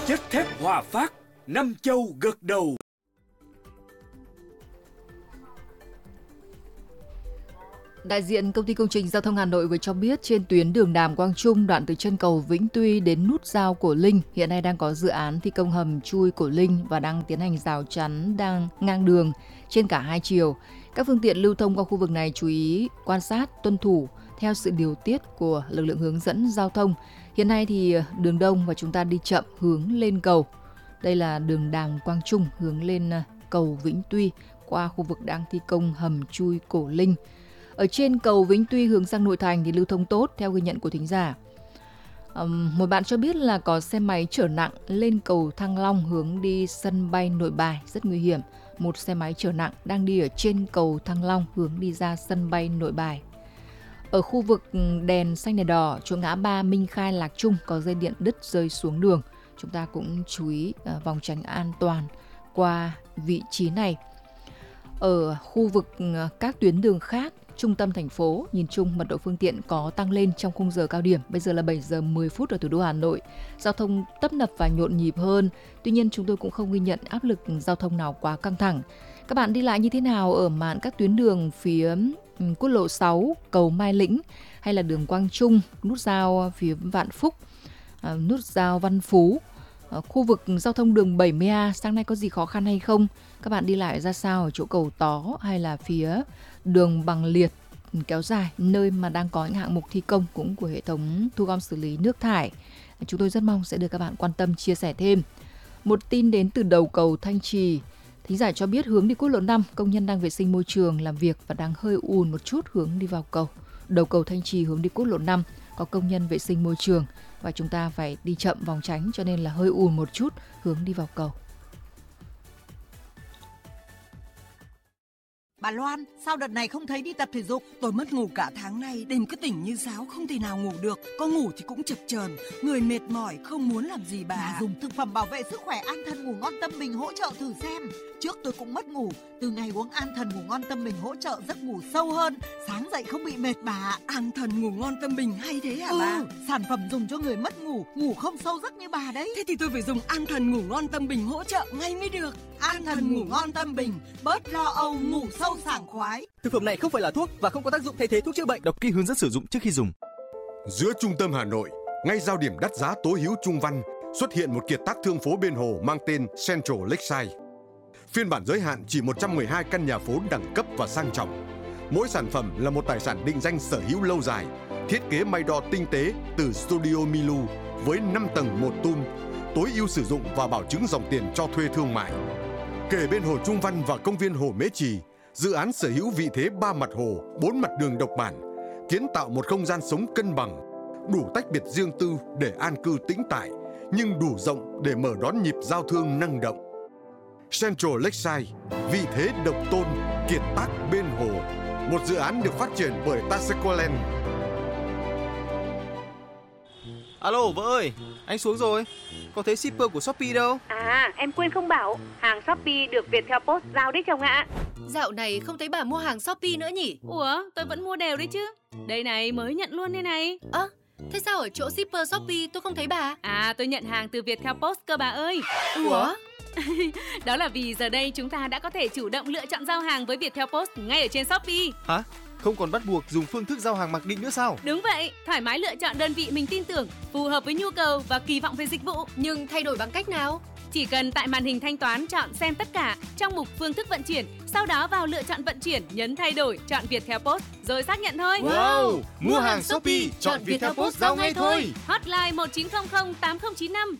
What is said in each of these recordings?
Chất thép Hòa Phát, Nam Châu gật đầu. Đại diện Công ty Công trình Giao thông Hà Nội vừa cho biết trên tuyến đường Đàm Quang Trung đoạn từ chân cầu Vĩnh Tuy đến nút giao Cổ Linh hiện nay đang có dự án thi công hầm chui Cổ Linh và đang tiến hành rào chắn đang ngang đường trên cả hai chiều. Các phương tiện lưu thông qua khu vực này chú ý quan sát, tuân thủ theo sự điều tiết của lực lượng hướng dẫn giao thông. Hiện nay thì đường đông và chúng ta đi chậm hướng lên cầu. Đây là đường Đàm Quang Trung hướng lên cầu Vĩnh Tuy qua khu vực đang thi công hầm chui Cổ Linh. Ở trên cầu Vĩnh Tuy hướng sang nội thành thì lưu thông tốt theo ghi nhận của thính giả. Một bạn cho biết là có xe máy chở nặng lên cầu Thăng Long hướng đi sân bay Nội Bài, rất nguy hiểm. Một xe máy chở nặng đang đi ở trên cầu Thăng Long hướng đi ra sân bay Nội Bài. Ở khu vực đèn xanh đèn đỏ chỗ ngã ba Minh Khai Lạc Trung có dây điện đứt rơi xuống đường. Chúng ta cũng chú ý vòng tránh an toàn qua vị trí này. Ở khu vực các tuyến đường khác trung tâm thành phố, nhìn chung mật độ phương tiện có tăng lên trong khung giờ cao điểm. Bây giờ là 7 giờ 10 phút ở thủ đô Hà Nội. Giao thông tấp nập và nhộn nhịp hơn. Tuy nhiên chúng tôi cũng không ghi nhận áp lực giao thông nào quá căng thẳng. Các bạn đi lại như thế nào ở mạn các tuyến đường phía quốc lộ 6, cầu Mai Lĩnh hay là đường Quang Trung, nút giao phía Vạn Phúc, nút giao Văn Phú? Khu vực giao thông đường 70A sáng nay có gì khó khăn hay không? Các bạn đi lại ra sao ở chỗ cầu Tó hay là phía đường Bằng Liệt kéo dài, nơi mà đang có những hạng mục thi công cũng của hệ thống thu gom xử lý nước thải. Chúng tôi rất mong sẽ được các bạn quan tâm chia sẻ thêm. Một tin đến từ đầu cầu Thanh Trì. Thính giả cho biết hướng đi quốc lộ 5, công nhân đang vệ sinh môi trường làm việc và đang hơi ùn một chút hướng đi vào cầu. Đầu cầu Thanh Trì hướng đi quốc lộ 5 có công nhân vệ sinh môi trường và chúng ta phải đi chậm vòng tránh cho nên là hơi ùn một chút hướng đi vào cầu. Bà Loan, sao đợt này không thấy đi tập thể dục? Tôi mất ngủ cả tháng nay, đêm cứ tỉnh như sáo, không thể nào ngủ được. Có ngủ thì cũng chập chờn, người mệt mỏi, không muốn làm gì bà. Dùng thực phẩm bảo vệ sức khỏe An Thần Ngủ Ngon Tâm Bình hỗ trợ thử xem. Trước tôi cũng mất ngủ, từ ngày uống An Thần Ngủ Ngon Tâm Bình hỗ trợ giấc ngủ sâu hơn, sáng dậy không bị mệt bà. An Thần Ngủ Ngon Tâm Bình hay thế hả bà? Sản phẩm dùng cho người mất ngủ, ngủ không sâu giấc như bà đấy. Thế thì tôi phải dùng An Thần Ngủ Ngon Tâm Bình hỗ trợ ngay mới được. An Thần Ngủ Ngon Tâm Bình, bớt lo âu, ngủ sâu sảng khoái. Thực phẩm này không phải là thuốc và không có tác dụng thay thế thuốc chữa bệnh. Đọc kỹ hướng dẫn sử dụng trước khi dùng. Giữa trung tâm Hà Nội, ngay giao điểm đắt giá tố hữu Trung Văn, xuất hiện một kiệt tác thương phố bên hồ mang tên Central Lakeside. Phiên bản giới hạn chỉ 112 căn nhà phố đẳng cấp và sang trọng. Mỗi sản phẩm là một tài sản định danh sở hữu lâu dài, thiết kế may đo tinh tế từ Studio Milu với 5 tầng một tum, tối ưu sử dụng và bảo chứng dòng tiền cho thuê thương mại. Kề bên hồ Trung Văn và công viên Hồ Mễ Trì, dự án sở hữu vị thế 3 mặt hồ, 4 mặt đường độc bản, kiến tạo một không gian sống cân bằng, đủ tách biệt riêng tư để an cư tĩnh tại, nhưng đủ rộng để mở đón nhịp giao thương năng động. Central Lakeside, vị thế độc tôn, kiệt tác bên hồ, một dự án được phát triển bởi Tasequaland. Alo vợ ơi, anh xuống rồi. Có thấy shipper của Shopee đâu? À, em quên không bảo, hàng Shopee được Viettel Post giao đấy chồng ạ. Dạo này không thấy bà mua hàng Shopee nữa nhỉ? Ủa, tôi vẫn mua đều đấy chứ. Đây này, mới nhận luôn đây này. Thế sao ở chỗ shipper Shopee tôi không thấy bà? À, tôi nhận hàng từ Viettel Post cơ bà ơi. Ủa? Đó là vì giờ đây chúng ta đã có thể chủ động lựa chọn giao hàng với Viettel Post ngay ở trên Shopee. Hả? Không còn bắt buộc dùng phương thức giao hàng mặc định nữa sao? Đúng vậy, thoải mái lựa chọn đơn vị mình tin tưởng, phù hợp với nhu cầu và kỳ vọng về dịch vụ. Nhưng thay đổi bằng cách nào? Chỉ cần tại màn hình thanh toán chọn xem tất cả trong mục phương thức vận chuyển, sau đó vào lựa chọn vận chuyển, nhấn thay đổi, chọn Viettel Post rồi xác nhận thôi. Wow! Mua hàng Shopee, chọn Viettel Post giao ngay thôi. Hotline 1900 8095.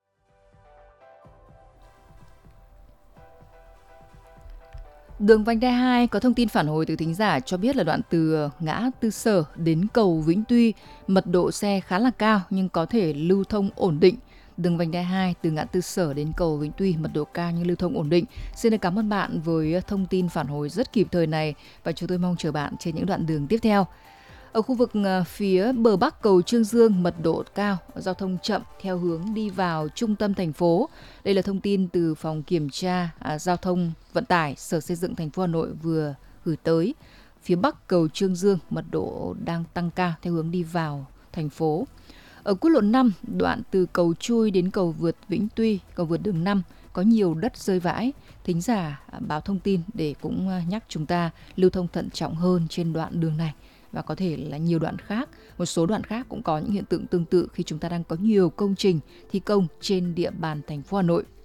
Đường vành đai 2 có thông tin phản hồi từ thính giả cho biết là đoạn từ ngã Tư Sở đến cầu Vĩnh Tuy, mật độ xe khá là cao nhưng có thể lưu thông ổn định. Đường vành đai 2 từ ngã Tư Sở đến cầu Vĩnh Tuy, mật độ cao nhưng lưu thông ổn định. Xin được cảm ơn bạn với thông tin phản hồi rất kịp thời này và chúng tôi mong chờ bạn trên những đoạn đường tiếp theo. Ở khu vực phía bờ Bắc cầu Trương Dương, mật độ cao, giao thông chậm theo hướng đi vào trung tâm thành phố. Đây là thông tin từ phòng kiểm tra giao thông vận tải Sở Xây dựng thành phố Hà Nội vừa gửi tới. Phía Bắc cầu Trương Dương, mật độ đang tăng cao theo hướng đi vào thành phố. Ở quốc lộ 5, đoạn từ cầu Chui đến cầu vượt Vĩnh Tuy, cầu vượt đường 5 có nhiều đất rơi vãi. Thính giả báo thông tin để cũng nhắc chúng ta lưu thông thận trọng hơn trên đoạn đường này. Và có thể là nhiều đoạn khác, một số đoạn khác cũng có những hiện tượng tương tự khi chúng ta đang có nhiều công trình thi công trên địa bàn thành phố Hà Nội.